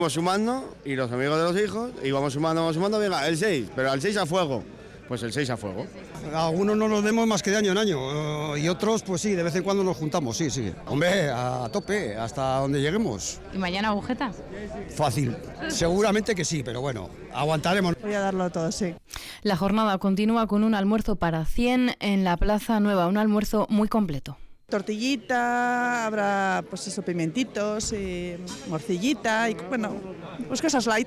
Vamos sumando y los amigos de los hijos, y vamos sumando, venga, el 6, pero al 6 a fuego. Pues el 6 a fuego. Algunos no nos vemos más que de año en año y otros pues sí, de vez en cuando nos juntamos, sí. Hombre, a tope, hasta donde lleguemos. ¿Y mañana agujetas? Fácil, seguramente que sí, pero bueno, aguantaremos. Voy a darlo todo, sí. La jornada continúa con un almuerzo para 100 en la Plaza Nueva, un almuerzo muy completo. Tortillita, habrá pues eso, pimentitos, morcillita y bueno, pues cosas light.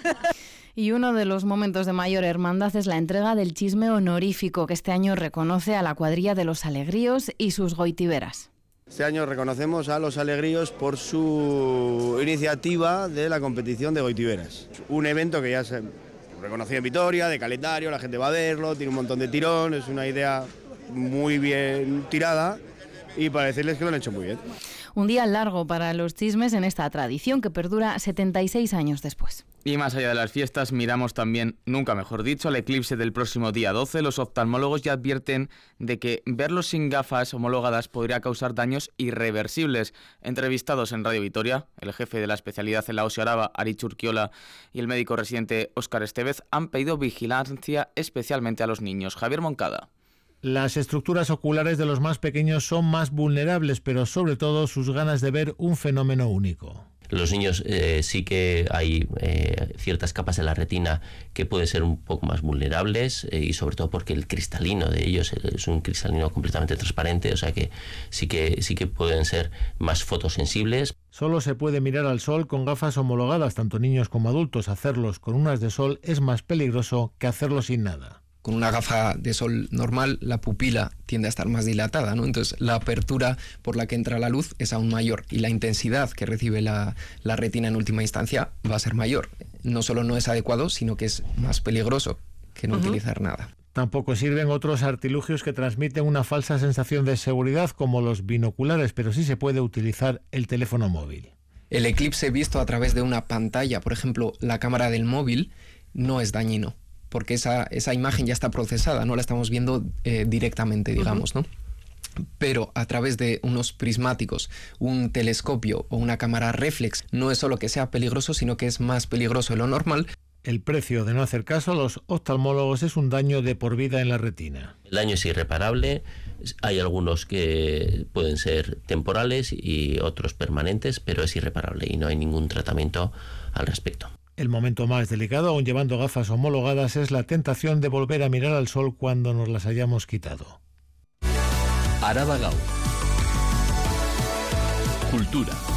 Y uno de los momentos de mayor hermandad es la entrega del chisme honorífico que este año reconoce a la cuadrilla de los Alegríos y sus goitiberas. Este año reconocemos a los Alegríos por su iniciativa de la competición de goitiberas. Un evento que ya se reconoció en Vitoria, de calendario, la gente va a verlo, tiene un montón de tirón, es una idea muy bien tirada y para decirles que lo han hecho muy bien. Un día largo para los chismes en esta tradición que perdura 76 años después. Y más allá de las fiestas, miramos también, nunca mejor dicho, al eclipse del próximo día 12. Los oftalmólogos ya advierten de que verlo sin gafas homologadas podría causar daños irreversibles. Entrevistados en Radio Vitoria, el jefe de la especialidad en la Osi Araba, Aritz Urquiola, y el médico residente Óscar Estevez han pedido vigilancia especialmente a los niños. Javier Moncada. Las estructuras oculares de los más pequeños son más vulnerables, pero sobre todo sus ganas de ver un fenómeno único. Los niños sí que hay ciertas capas de la retina que pueden ser un poco más vulnerables y sobre todo porque el cristalino de ellos es un cristalino completamente transparente, o sea que sí que pueden ser más fotosensibles. Solo se puede mirar al sol con gafas homologadas, tanto niños como adultos. Hacerlos con unas de sol es más peligroso que hacerlo sin nada. Con una gafa de sol normal, la pupila tiende a estar más dilatada, ¿no? Entonces la apertura por la que entra la luz es aún mayor y la intensidad que recibe la retina en última instancia va a ser mayor. No solo no es adecuado, sino que es más peligroso que no utilizar nada. Tampoco sirven otros artilugios que transmiten una falsa sensación de seguridad, como los binoculares, pero sí se puede utilizar el teléfono móvil. El eclipse visto a través de una pantalla, por ejemplo, la cámara del móvil, no es dañino, porque esa imagen ya está procesada, no la estamos viendo directamente, digamos, ¿no? Pero a través de unos prismáticos, un telescopio o una cámara reflex, no es solo que sea peligroso, sino que es más peligroso de lo normal. El precio de no hacer caso a los oftalmólogos es un daño de por vida en la retina. El daño es irreparable, hay algunos que pueden ser temporales y otros permanentes, pero es irreparable y no hay ningún tratamiento al respecto. El momento más delicado, aun llevando gafas homologadas, es la tentación de volver a mirar al sol cuando nos las hayamos quitado. Araba Gau. Cultura.